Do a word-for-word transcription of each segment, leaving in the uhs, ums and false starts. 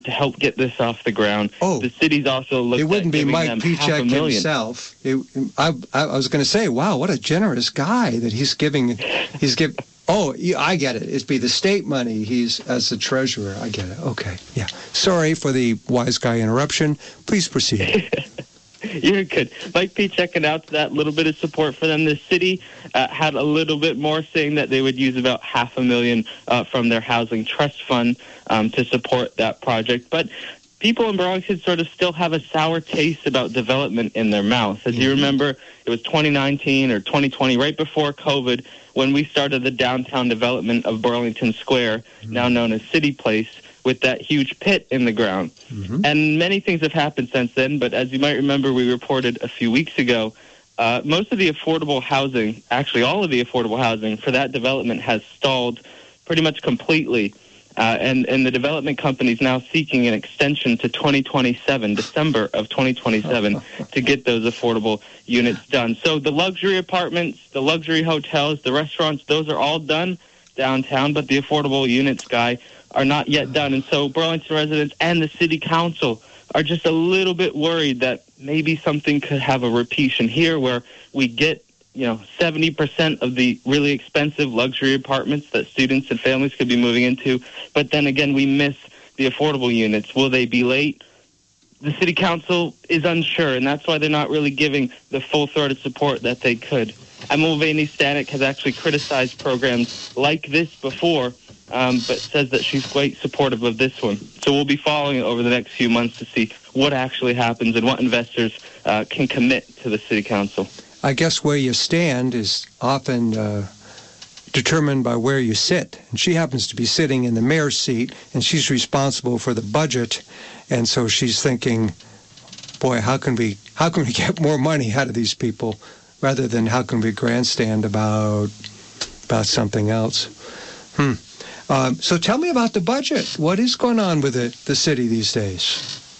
to help get this off the ground. Oh, the city's also looked it wouldn't at be Mike Pichek himself. It, I, I was going to say, wow, what a generous guy that he's giving. He's give. Oh, I get it. It'd be the state money. He's as the treasurer. I get it. Okay, yeah. Sorry for the wise guy interruption. Please proceed. You're good. Mike Pichek announced that little bit of support for them. The city uh, had a little bit more, saying that they would use about half a million uh, from their housing trust fund um, to support that project. But people in Burlington sort of still have a sour taste about development in their mouth. As mm-hmm. you remember, it was twenty nineteen or twenty twenty, right before COVID, when we started the downtown development of Burlington Square, mm-hmm. now known as City Place, with that huge pit in the ground. Mm-hmm. And many things have happened since then, but as you might remember, we reported a few weeks ago, uh, most of the affordable housing, actually all of the affordable housing for that development has stalled pretty much completely. Uh, and, and the development company is now seeking an extension to twenty twenty-seven, December of twenty twenty-seven, to get those affordable units done. So the luxury apartments, the luxury hotels, the restaurants, those are all done downtown, but the affordable units, Guy, are not yet done. And so Burlington residents and the city council are just a little bit worried that maybe something could have a repetition here where we get, you know, seventy percent of the really expensive luxury apartments that students and families could be moving into. But then again, we miss the affordable units. Will they be late? The city council is unsure, and that's why they're not really giving the full-throated support that they could. Mulvaney Stanek has actually criticized programs like this before, Um, but says that she's quite supportive of this one. So we'll be following it over the next few months to see what actually happens and what investors uh, can commit to the city council. I guess where you stand is often uh, determined by where you sit. And she happens to be sitting in the mayor's seat, and she's responsible for the budget. And so she's thinking, boy, how can we how can we get more money out of these people, rather than how can we grandstand about about something else. Hmm. Um, so tell me about the budget. What is going on with the, the city these days?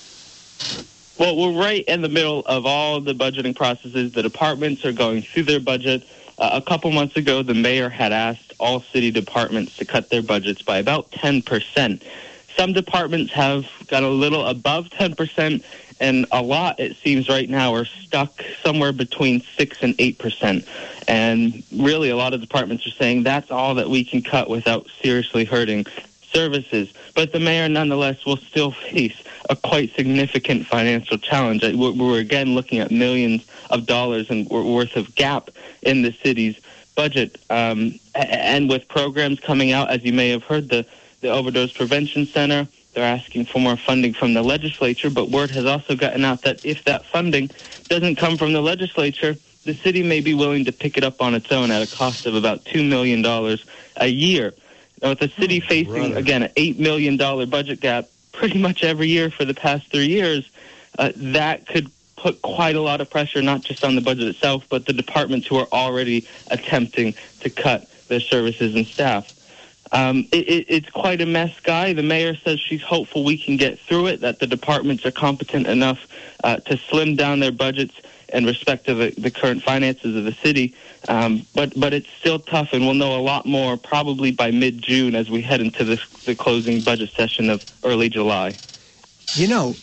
Well, we're right in the middle of all the budgeting processes. The departments are going through their budget. Uh, a couple months ago, the mayor had asked all city departments to cut their budgets by about ten percent. Some departments have got a little above ten percent, and a lot, it seems right now, are stuck somewhere between six and eight percent. And really, a lot of departments are saying that's all that we can cut without seriously hurting services. But the mayor, nonetheless, will still face a quite significant financial challenge. We're, we're again looking at millions of dollars and worth of gap in the city's budget. Um, and with programs coming out, as you may have heard, the, the Overdose Prevention Center, they're asking for more funding from the legislature, but word has also gotten out that if that funding doesn't come from the legislature, the city may be willing to pick it up on its own at a cost of about two million dollars a year. Now, with the city oh, facing, brother. again, an eight million dollars budget gap pretty much every year for the past three years, uh, that could put quite a lot of pressure, not just on the budget itself, but the departments who are already attempting to cut their services and staff. Um, it, it, it's quite a mess, Guy. The mayor says she's hopeful we can get through it, that the departments are competent enough uh, to slim down their budgets in respect to the, the current finances of the city. Um, but, but it's still tough, and we'll know a lot more probably by mid-June as we head into this, the closing budget session of early July. You know,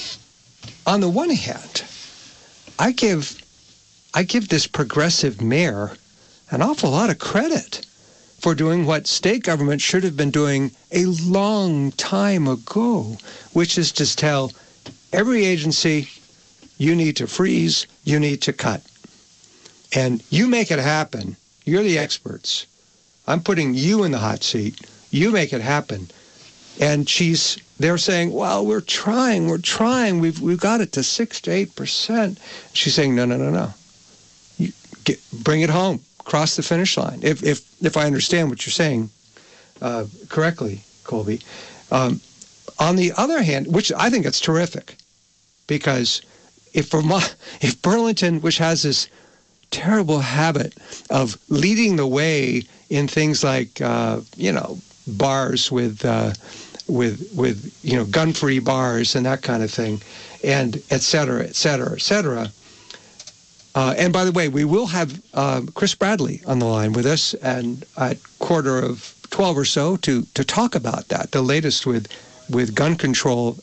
on the one hand, I give I give this progressive mayor an awful lot of credit for doing what state government should have been doing a long time ago, which is to tell every agency, you need to freeze, you need to cut. And you make it happen. You're the experts. I'm putting you in the hot seat. You make it happen. And she's, they're saying, well, we're trying, we're trying. We've we've got it to six to eight percent. She's saying, no, no, no, no. You get, bring it home. Cross the finish line. If if if I understand what you're saying uh, correctly, Colby. Um, on the other hand, which I think it's terrific, because if Vermont, if Burlington, which has this terrible habit of leading the way in things like uh, you know bars with uh, with with you know gun-free bars and that kind of thing, and et cetera, et cetera, et cetera. Uh, and by the way, we will have uh, Chris Bradley on the line with us and at quarter of twelve or so to, to talk about that, the latest with with gun control